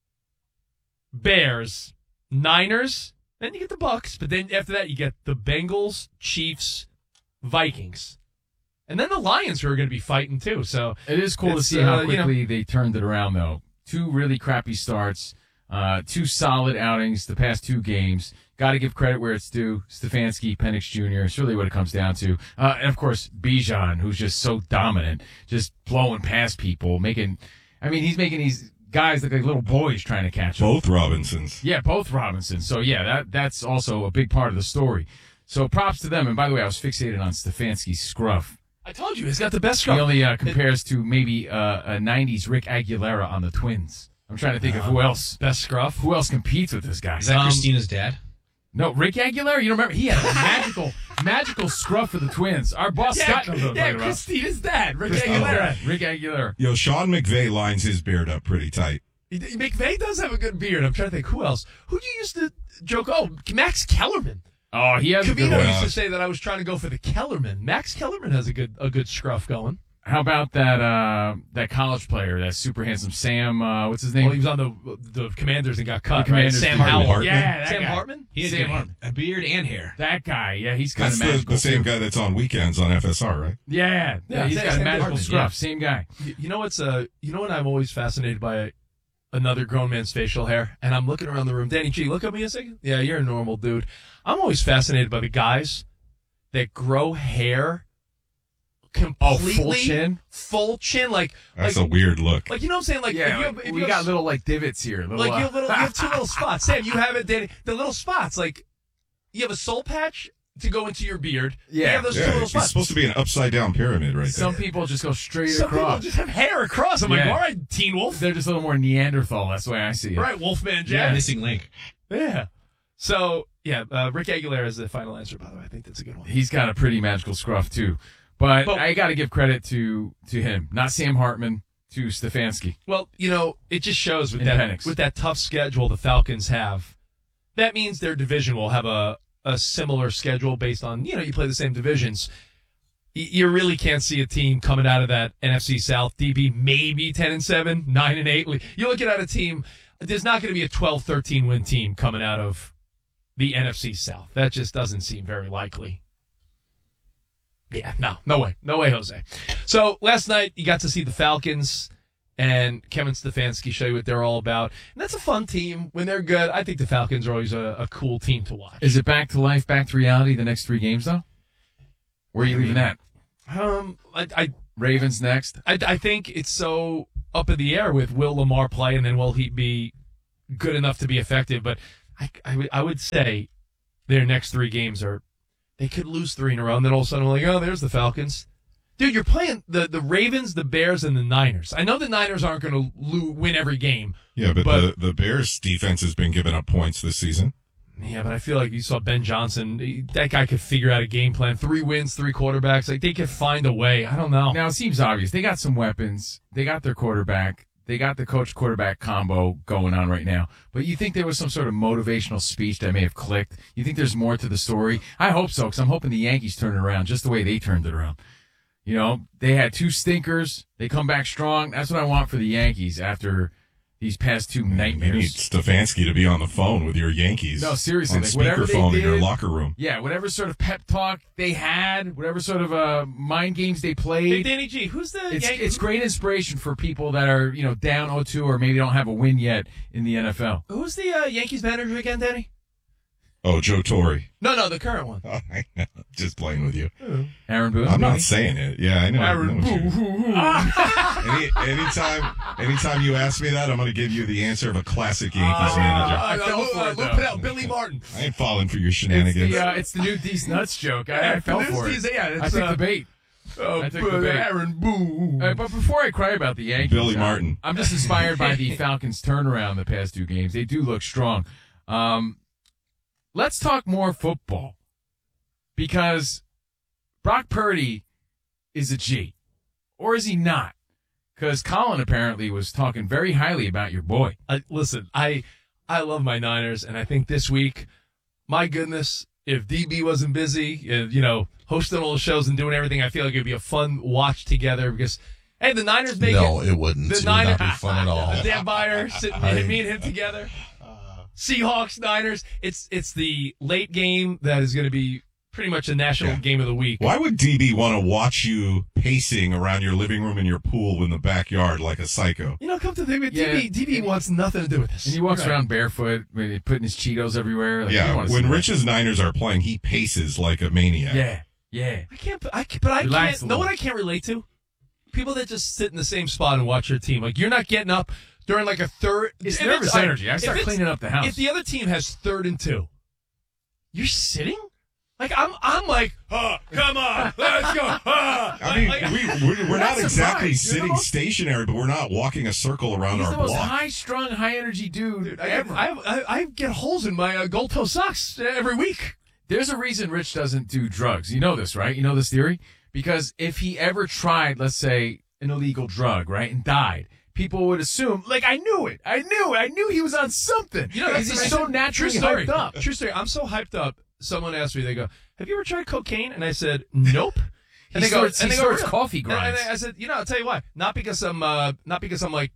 Bears, Niners, then you get the Bucs, but then after that you get the Bengals, Chiefs, Vikings. And then the Lions who are going to be fighting too. So it is cool to see how quickly they turned it around though. 2 really crappy starts, 2 solid outings the past 2 games. Got to give credit where it's due. Stefanski, Penix Jr. It's really what it comes down to. And of course, Bijan, who's just so dominant, just blowing past people, he's making these guys look like little boys trying to catch him. Both Robinsons. Yeah, both Robinsons. So yeah, that's also a big part of the story. So props to them. And by the way, I was fixated on Stefanski's scruff. I told you, he's got the best scruff. He only compares to maybe a 90s Rick Aguilera on the Twins. I'm trying to think of who else. Best scruff? Who else competes with this guy? Is that Christina's dad? No, Rick Aguilera. You don't remember? He had a magical scruff for the Twins. Our boss Scott knows what I'm talking about. Christina's dad, Rick Aguilera. Rick Aguilera. Yo, Sean McVay lines his beard up pretty tight. McVay does have a good beard. I'm trying to think, who else? Who do you used to joke? Oh, Max Kellerman. Oh, he has a good one. Cavino used to say that I was trying to go for the Kellerman. Max Kellerman has a good scruff going. How about that college player, that super handsome Sam? What's his name? Well, he was on the Commanders and got cut. Right? Sam Howell. Yeah, Sam Hartman. He had a beard and hair. That guy, yeah, he's kind of magical. magical. The same guy that's on weekends on FSR, right? Yeah, he's got a magical scruff. Same guy. You know what I'm always fascinated by? Another grown man's facial hair, and I'm looking around the room. Danny G, look at me a second. Yeah, you're a normal dude. I'm always fascinated by the guys that grow hair completely full chin, like that's a weird look. Like, you know what I'm saying? Like, yeah, if we got little like divots here. You have 2 little spots. Sam, you have it, Danny. The little spots, like you have a soul patch to go into your beard. Yeah, you have those 2 little spots. It's supposed to be an upside down pyramid, right there. Some people just go straight across. Some people just have hair across. I'm like, all right, Teen Wolf. They're just a little more Neanderthal. That's the way I see it. Right, Wolfman Jack. Yeah, missing link. Yeah. So, yeah, Rick Aguilera is the final answer, by the way. I think that's a good one. He's got a pretty magical scruff, too. But I got to give credit to him, not Sam Hartman, to Stefanski. Well, it just shows with that tough schedule the Falcons have. That means their division will have a similar schedule based on, you play the same divisions. You really can't see a team coming out of that NFC South, DB, maybe 10-7, 9-8. You're looking at a team there's not going to be a 12-13 win team coming out of the NFC South. That just doesn't seem very likely. Yeah, no way, Jose. So last night you got to see the Falcons and Kevin Stefanski show you what they're all about. And that's a fun team. When they're good, I think the Falcons are always a cool team to watch. Is it back to life, back to reality the next 3 games, though? Where are you leaving that? Ravens next? I think it's so up in the air with will Lamar play and then will he be good enough to be effective. But I would say their next 3 games they could lose 3 in a row and then all of a sudden we're like, oh, there's the Falcons. Dude, you're playing the Ravens, the Bears, and the Niners. I know the Niners aren't going to win every game. Yeah, but the Bears' defense has been giving up points this season. Yeah, but I feel like you saw Ben Johnson. That guy could figure out a game plan. 3 wins, 3 quarterbacks. Like, they could find a way. I don't know. Now, it seems obvious. They got some weapons. They got their quarterback. They got the coach-quarterback combo going on right now. But you think there was some sort of motivational speech that may have clicked? You think there's more to the story? I hope so, because I'm hoping the Yankees turn it around just the way they turned it around. You know, they had 2 stinkers. They come back strong. That's what I want for the Yankees after these past 2 nightmares. You need Stefanski to be on the phone with your Yankees. No, seriously. On speakerphone in your locker room. Yeah, whatever sort of pep talk they had, whatever sort of mind games they played. Hey, Danny G, who's the Yankees? It's great inspiration for people that are, down 0-2 or maybe don't have a win yet in the NFL. Who's the Yankees manager again, Danny? Oh, Joe Torre. No, the current one. Oh, I know. Just playing with you. Aaron Boone? I'm not saying it. Yeah, I know. Aaron Boone. Anytime you ask me that, I'm going to give you the answer of a classic Yankees manager. Put out Billy Martin. I ain't falling for your shenanigans. It's the new These Nuts joke. I fell for it. I took the bait. I took the bait. Aaron Boone. But before I cry about the Yankees, Billy Martin. I'm just inspired by the Falcons' turnaround the past 2 games. They do look strong. Let's talk more football, because Brock Purdy is a G. Or is he not? Because Colin apparently was talking very highly about your boy. Listen, I love my Niners, and I think this week, my goodness, if DB wasn't busy, hosting all the shows and doing everything, I feel like it would be a fun watch together because, hey, the Niners make it. No, it wouldn't. The It would Niners, not be fun at all. Dan Byer, sitting, me and him together. Seahawks, Niners. It's the late game that is going to be pretty much a national game of the week. Why would DB want to watch you pacing around your living room and your pool in the backyard like a psycho? Come to think of it, DB wants nothing to do with this. And he walks around barefoot, putting his Cheetos everywhere. When Rich's Niners are playing, he paces like a maniac. Yeah. I can't. Know what I can't relate to? People that just sit in the same spot and watch their team. Like, you're not getting up during like a third. It's nervous energy. I start cleaning up the house. If the other team has 3rd and 2, you're sitting. Like I'm like, come on, let's go. I mean, we're not exactly sitting stationary, but we're not walking a circle around our block. He's the most high-strung, high-energy dude ever. I get holes in my gold toe socks every week. There's a reason Rich doesn't do drugs. You know this, right? You know this theory? Because if he ever tried, let's say, an illegal drug, right, and died, people would assume, like, I knew it. I knew he was on something. Because he's so naturally hyped up. True story. I'm so hyped up. Someone asked me, they go, have you ever tried cocaine? And I said, nope. And he sorts coffee grinds. And I said, I'll tell you why. Not because I'm like,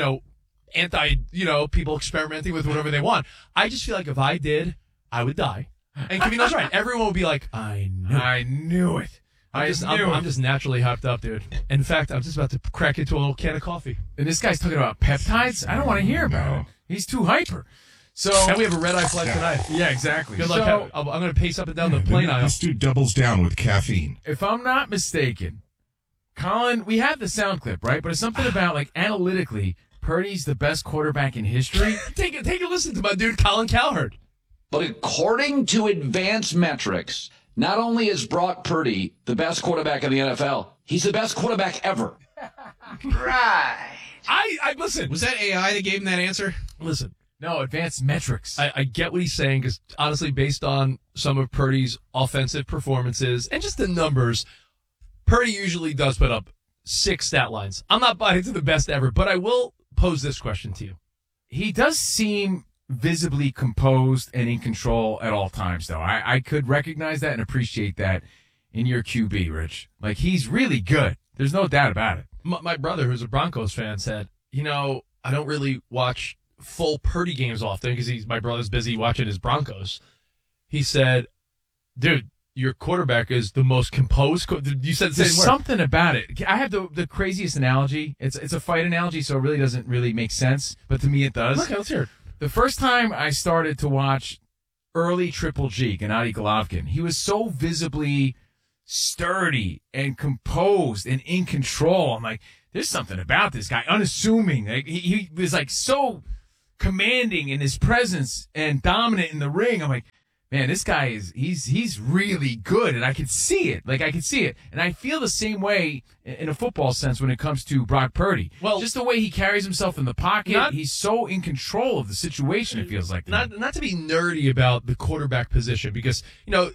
anti, people experimenting with whatever they want. I just feel like if I did, I would die. And Kavino's right. Everyone would be like, I knew it. I'm just naturally hyped up, dude. In fact, I'm just about to crack into a little can of coffee. And this guy's talking about peptides? I don't want to hear about it. He's too hyper. And we have a red-eye flight tonight. Yeah, exactly. Good luck. I'm going to pace up and down the plane aisle. This dude doubles down with caffeine. If I'm not mistaken, Colin, we have the sound clip, right? But it's something about, like, analytically, Purdy's the best quarterback in history. Take a listen to my dude, Colin Cowherd. But according to advanced metrics, not only is Brock Purdy the best quarterback in the NFL, he's the best quarterback ever. Right. I listen. Was that AI that gave him that answer? Listen. No, advanced metrics. I get what he's saying because, honestly, based on some of Purdy's offensive performances and just the numbers, Purdy usually does put up 6 stat lines. I'm not buying to the best ever, but I will pose this question to you. He does seem visibly composed and in control at all times, though. I could recognize that and appreciate that in your QB, Rich. Like, he's really good. There's no doubt about it. My brother, who's a Broncos fan, said, I don't really watch full Purdy games often because my brother's busy watching his Broncos. He said, dude, your quarterback is the most composed. You said the There's same word. something about it. I have the craziest analogy. It's a fight analogy, so it really doesn't really make sense, but to me it does. Okay, let's hear it. The first time I started to watch early Triple G, Gennady Golovkin, he was so visibly sturdy and composed and in control. I'm like, there's something about this guy, unassuming. Like, he was like so commanding in his presence and dominant in the ring. I'm like, man, this guy he's really good, and I could see it. Like, I could see it. And I feel the same way in a football sense when it comes to Brock Purdy. Well, just the way he carries himself in the pocket, he's so in control of the situation, it feels like. Not to be nerdy about the quarterback position, because,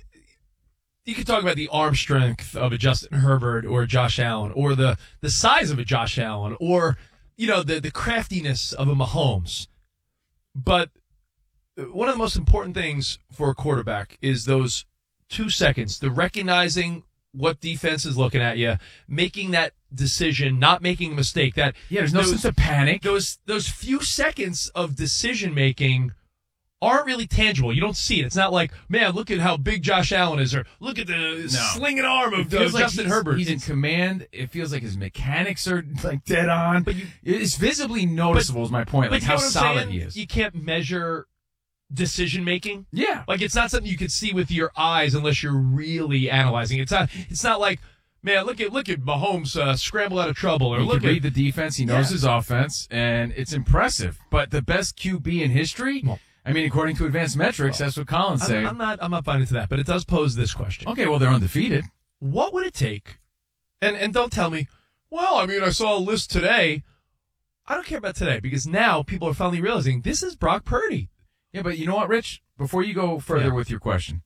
you could talk about the arm strength of a Justin Herbert or a Josh Allen, or the size of a Josh Allen, or, the craftiness of a Mahomes. But one of the most important things for a quarterback is those 2 seconds, the recognizing what defense is looking at you, making that decision, not making a mistake. There's no sense of panic. Those few seconds of decision making aren't really tangible. You don't see it. It's not like, man, look at how big Josh Allen is, or look at the slinging arm of Justin Herbert. He's in command. It feels like his mechanics are like dead on. But it's visibly noticeable. Is my point? Like how solid he is. You can't measure decision making. Yeah. Like, it's not something you could see with your eyes unless you're really analyzing. It's not like, man, look at Mahomes scramble out of trouble, or he look can read the defense. He knows his offense, and it's impressive. But the best QB in history, according to advanced metrics, that's what Colin's saying. I'm not buying into that, but it does pose this question. Okay, well, they're undefeated. What would it take? And don't tell me, well, I saw a list today. I don't care about today, because now people are finally realizing this is Brock Purdy. Yeah, but you know what, Rich? Before you go further with your question,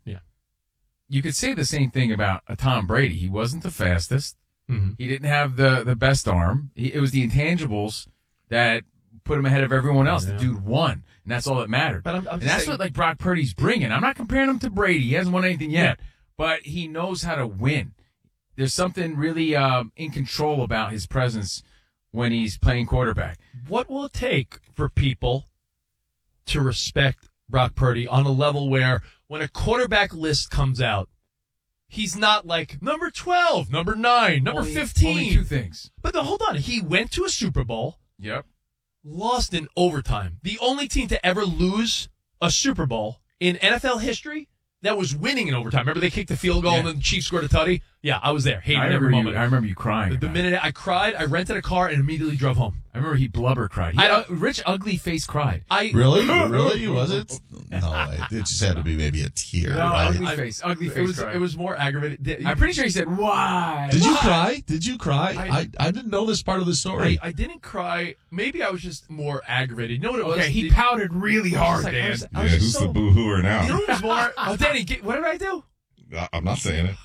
you could say the same thing about a Tom Brady. He wasn't the fastest. Mm-hmm. He didn't have the best arm. It was the intangibles that put him ahead of everyone else. The dude won, and that's all that mattered. But and that's what Brock Purdy's bringing. I'm not comparing him to Brady. He hasn't won anything yet, but he knows how to win. There's something really in control about his presence when he's playing quarterback. What will it take for people to respect Brock Purdy on a level where when a quarterback list comes out, he's not like number 12, number 9, number 15. Only two things. But hold on. He went to a Super Bowl. Yep. Lost in overtime. The only team to ever lose a Super Bowl in NFL history that was winning in overtime. Remember they kicked the field goal and then the Chiefs scored a tutty? Yeah, I was there. Hated every moment. I remember you crying. The minute I cried, I rented a car and immediately drove home. I remember he blubber cried. Rich ugly face cried. Really? Was it? No, it just had to be maybe a tear. No, ugly face It was more aggravated. I'm pretty sure he said, "Why?" Did you cry? I didn't know this part of the story. I didn't cry. Maybe I was just more aggravated. You know what it was? Okay, he pouted really hard, Dan. Who's the boo-hooer now? You know what was more? Oh, Danny, what did I do? I'm not saying it.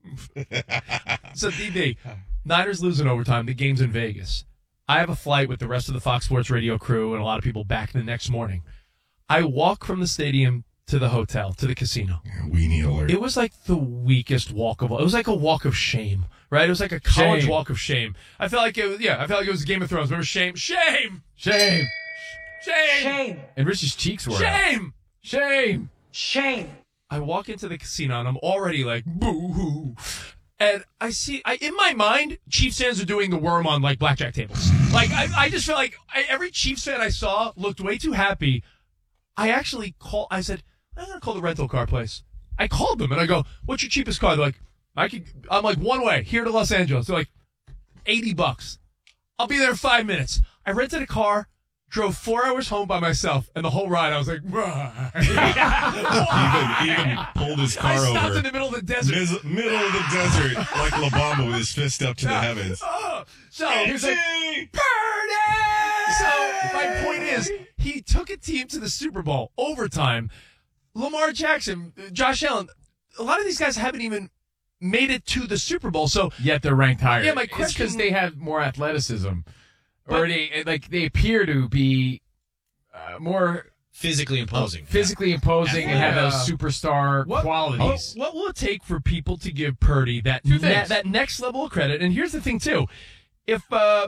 So, DB, Niners lose in overtime. The game's in Vegas. I have a flight with the rest of the Fox Sports Radio crew and a lot of people back the next morning. I walk from the stadium to the hotel, to the casino. Weenie alert. It was like the weakest walk of all. It was like a walk of shame, right? It was like a college walk of shame. I felt like it was Game of Thrones. Remember shame? Shame! Shame! Shame! Shame! And Rich's cheeks were Shame! out. Shame! Shame! I walk into the casino and I'm already like, boo-hoo. And I see, in my mind, Chiefs fans are doing the worm on like blackjack tables. Like, I just feel like every Chiefs fan I saw looked way too happy. I actually I said, I'm going to call the rental car place. I called them and I go, what's your cheapest car? They're like, I'm like, one way here to Los Angeles. They're like, $80. I'll be there in 5 minutes. I rented a car. Drove 4 hours home by myself, and the whole ride I was like, even pulled his car over. I stopped in the middle of the desert. Middle of the desert, like La Bamba with his fist up to the heavens. So he was like, Purdy! So my point is, he took a team to the Super Bowl, overtime. Lamar Jackson, Josh Allen, a lot of these guys haven't even made it to the Super Bowl. So yet they're ranked higher. Yeah, my question, it's because they have more athleticism. Or they appear to be more physically imposing. And have those superstar qualities. What will it take for people to give Purdy that next level of credit? And here's the thing, too. If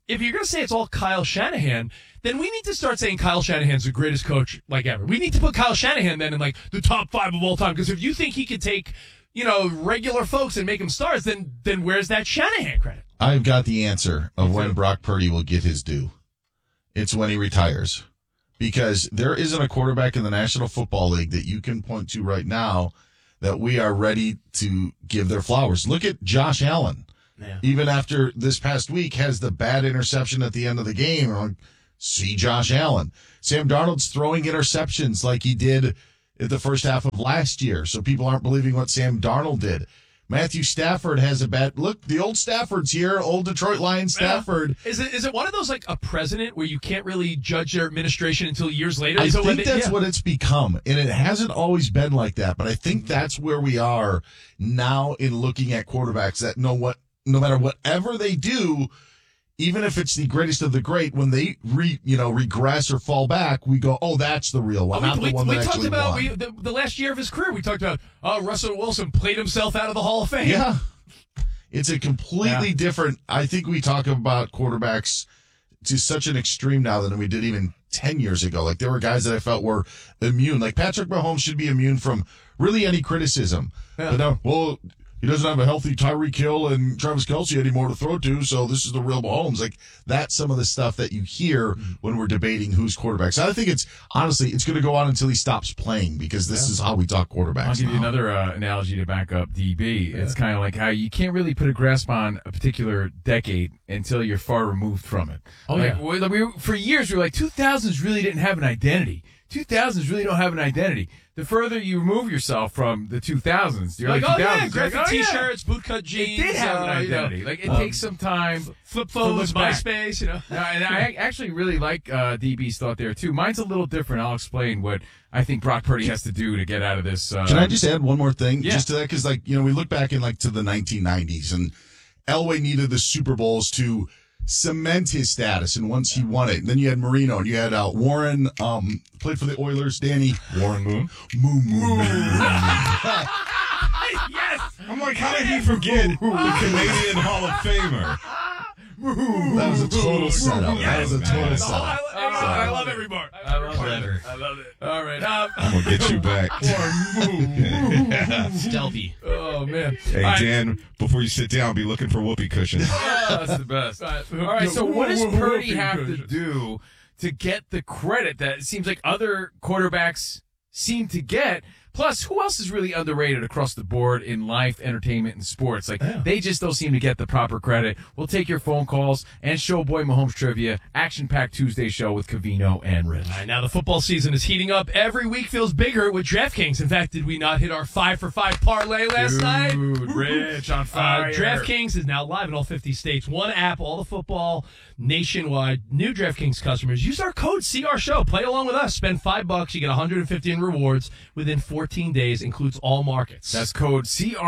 if you're going to say it's all Kyle Shanahan, then we need to start saying Kyle Shanahan's the greatest coach like ever. We need to put Kyle Shanahan then in like the top 5 of all time. Because if you think he could take, regular folks and make them stars, then where's that Shanahan credit? I've got the answer of when Brock Purdy will get his due. It's when he retires. Because there isn't a quarterback in the National Football League that you can point to right now that we are ready to give their flowers. Look at Josh Allen. Yeah. Even after this past week has the bad interception at the end of the game. Like, see Josh Allen. Sam Darnold's throwing interceptions like he did at the first half of last year. So people aren't believing what Sam Darnold did. Matthew Stafford has a bad look. The old Stafford's here, old Detroit Lions Stafford. Is it one of those like a president where you can't really judge their administration until years later? I think that's what it's become, and it hasn't always been like that. But I think that's where we are now in looking at quarterbacks that no matter whatever they do, even if it's the greatest of the great, when they regress or fall back, we go, oh, that's the real one, not the one that actually won. We talked about the last year of his career. We talked about Russell Wilson played himself out of the Hall of Fame. Yeah, it's a completely different. I think we talk about quarterbacks to such an extreme now than we did even 10 years ago. Like there were guys that I felt were immune. Like Patrick Mahomes should be immune from really any criticism. Yeah. But now, he doesn't have a healthy Tyreek Hill and Travis Kelce anymore to throw to, so this is the real Mahomes. Like, that's some of the stuff that you hear when we're debating who's quarterback. So I think it's going to go on until he stops playing because this is how we talk quarterbacks. I'll give you another analogy to back up DB. Yeah. It's kind of like how you can't really put a grasp on a particular decade until you're far removed from it. Oh, for years, we were like, 2000s really didn't have an identity. 2000s really don't have an identity. The further you remove yourself from the 2000s, you're like 2000s. Graphic T-shirts, bootcut jeans. It did have an identity. Like it takes some time. Flip phones, MySpace, And I actually really like DB's thought there too. Mine's a little different. I'll explain what I think Brock Purdy has to do to get out of this. Can I just add one more thing just to that? Because we look back in to the 1990s, and Elway needed the Super Bowls to cement his status, and once he won it, and then you had Marino, and you had Warren, played for the Oilers, Danny Warren Moon. Yes, I'm like, how did he forget the Canadian Hall of Famer? That was a total setup. Yes, that was a total setup. I love every bar. I love it. All right. I'm going to get you back. Stealthy. Oh, man. Hey, Dan, before you sit down, be looking for whoopee cushions. That's the best. All right, so what does Purdy have to do to get the credit that it seems like other quarterbacks seem to get? Plus, who else is really underrated across the board in life, entertainment, and sports? They just don't seem to get the proper credit. We'll take your phone calls and Showboy Mahomes Trivia, action-packed Tuesday show with Covino and Rich. All right, now the football season is heating up. Every week feels bigger with DraftKings. In fact, did we not hit our 5-for-5 parlay last night? Dude, Rich on fire. DraftKings is now live in all 50 states. One app, all the football nationwide. New DraftKings customers, use our code CRSHOW. Play along with us. Spend $5. You get $150 in rewards within 14 days. Includes all markets. That's code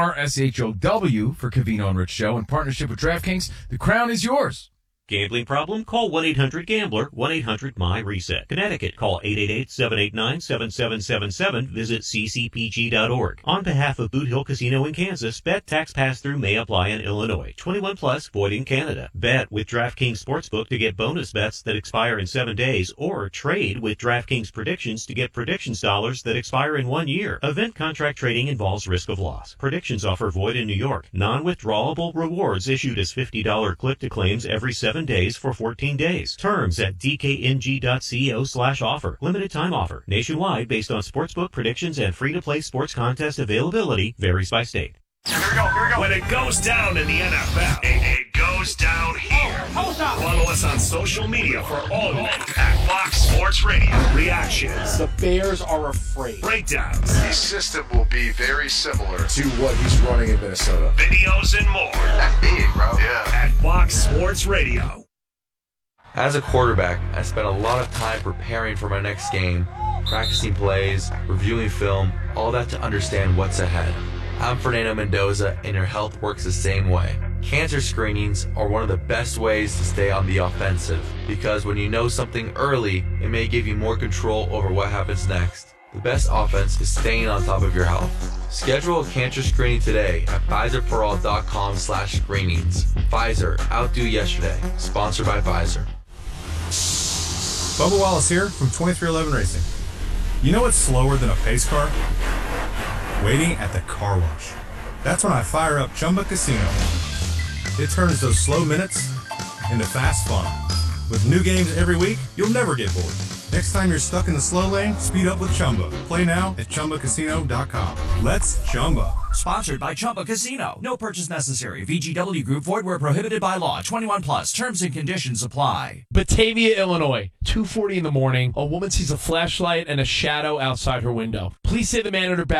CRSHOW for Covino and Rich Show. In partnership with DraftKings, the crown is yours. Gambling problem? Call 1-800-GAMBLER, 1-800-MY-RESET. Connecticut, call 888-789-7777. Visit ccpg.org. On behalf of Boot Hill Casino in Kansas, bet tax pass-through may apply in Illinois. 21 plus, void in Canada. Bet with DraftKings Sportsbook to get bonus bets that expire in 7 days, or trade with DraftKings Predictions to get predictions dollars that expire in 1 year. Event contract trading involves risk of loss. Predictions offer void in New York. Non-withdrawable rewards issued as $50 click-to-claims every 7 days for 14 days. Terms at dkng.co/offer. Limited time offer. Nationwide based on sportsbook predictions and free-to-play sports contest availability. Varies by state. Here we go. When it goes down in the NFL, it goes down here. Follow us on social media for all of it at Fox Sports Radio. Reactions. The Bears are afraid. Breakdowns. His system will be very similar to what he's running in Minnesota. Videos and more. That's big, bro. Yeah. At Fox Sports Radio. As a quarterback, I spent a lot of time preparing for my next game, practicing plays, reviewing film, all that to understand what's ahead. I'm Fernando Mendoza, and your health works the same way. Cancer screenings are one of the best ways to stay on the offensive, because when you know something early, it may give you more control over what happens next. The best offense is staying on top of your health. Schedule a cancer screening today at PfizerForAll.com/screenings. Pfizer, outdo yesterday. Sponsored by Pfizer. Bubba Wallace here from 2311 Racing. You know what's slower than a pace car? Waiting at the car wash. That's when I fire up Chumba Casino. It turns those slow minutes into fast fun. With new games every week, you'll never get bored. Next time you're stuck in the slow lane, speed up with Chumba. Play now at ChumbaCasino.com. Let's Chumba. Sponsored by Chumba Casino. No purchase necessary. VGW Group. Void where prohibited by law. 21 plus. Terms and conditions apply. Batavia, Illinois. 2:40 in the morning. A woman sees a flashlight and a shadow outside her window. Police say the man at her back